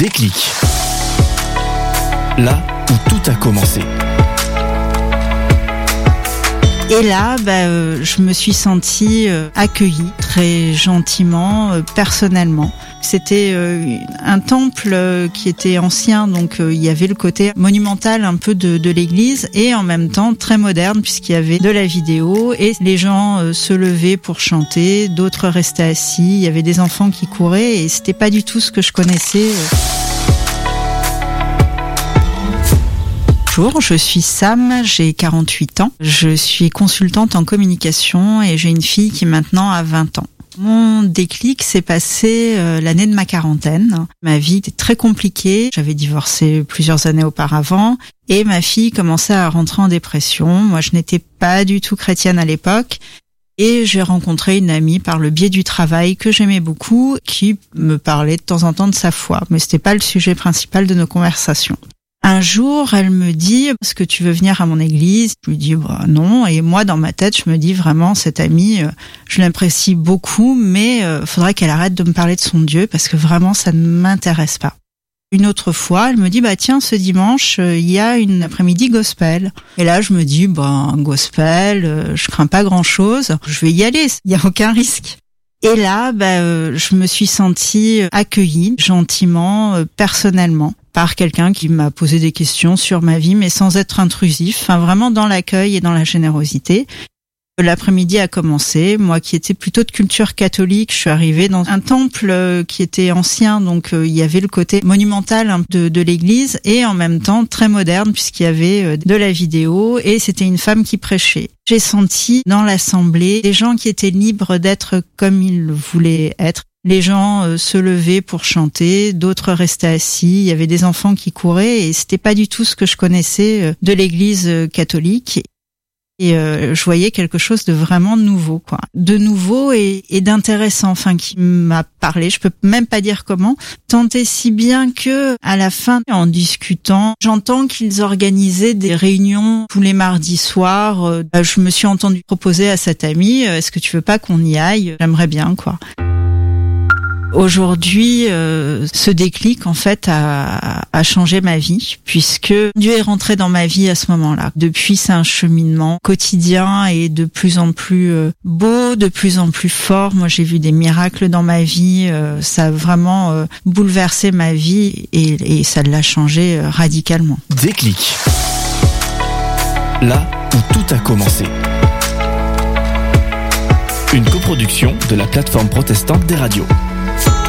Déclic. Là où tout a commencé. Et là, je me suis sentie accueillie très gentiment, personnellement. C'était un temple qui était ancien, donc il y avait le côté monumental un peu de l'église et en même temps très moderne puisqu'il y avait de la vidéo et les gens se levaient pour chanter, d'autres restaient assis, il y avait des enfants qui couraient et c'était pas du tout ce que je connaissais. Bonjour, je suis Sam, j'ai 48 ans. Je suis consultante en communication et j'ai une fille qui maintenant a 20 ans. Mon déclic s'est passé l'année de ma quarantaine. Ma vie était très compliquée. J'avais divorcé plusieurs années auparavant et ma fille commençait à rentrer en dépression. Moi, je n'étais pas du tout chrétienne à l'époque. Et j'ai rencontré une amie par le biais du travail que j'aimais beaucoup, qui me parlait de temps en temps de sa foi. Mais c'était pas le sujet principal de nos conversations. Un jour, elle me dit « Est-ce que tu veux venir à mon église ?» Je lui dis « non ». Et moi, dans ma tête, je me dis vraiment, cette amie, je l'apprécie beaucoup, mais faudrait qu'elle arrête de me parler de son Dieu parce que vraiment, ça ne m'intéresse pas. Une autre fois, elle me dit « tiens, ce dimanche, il y a une après-midi gospel ». Et là, je me dis « gospel, je crains pas grand-chose, je vais y aller, il n'y a aucun risque ». Et là, je me suis sentie accueillie gentiment, personnellement, par quelqu'un qui m'a posé des questions sur ma vie, mais sans être intrusif, enfin vraiment dans l'accueil et dans la générosité. L'après-midi a commencé. Moi qui étais plutôt de culture catholique, je suis arrivée dans un temple qui était ancien, donc il y avait le côté monumental de l'église et en même temps très moderne puisqu'il y avait de la vidéo et c'était une femme qui prêchait. J'ai senti dans l'assemblée des gens qui étaient libres d'être comme ils le voulaient être. Les gens se levaient pour chanter, d'autres restaient assis, il y avait des enfants qui couraient et c'était pas du tout ce que je connaissais de l'église catholique. Et je voyais quelque chose de vraiment nouveau, quoi. De nouveau et d'intéressant, enfin, qui m'a parlé. Je peux même pas dire comment. Tant et si bien que, à la fin, en discutant, j'entends qu'ils organisaient des réunions tous les mardis soirs. Je me suis entendue proposer à cette amie, est-ce que tu veux pas qu'on y aille? J'aimerais bien, quoi. Aujourd'hui, ce déclic, en fait, a changé ma vie, puisque Dieu est rentré dans ma vie à ce moment-là. Depuis, c'est un cheminement quotidien et de plus en plus beau, de plus en plus fort. Moi, j'ai vu des miracles dans ma vie. Ça a vraiment bouleversé ma vie et ça l'a changé radicalement. Déclic. Là où tout a commencé. Une coproduction de la plateforme protestante des radios.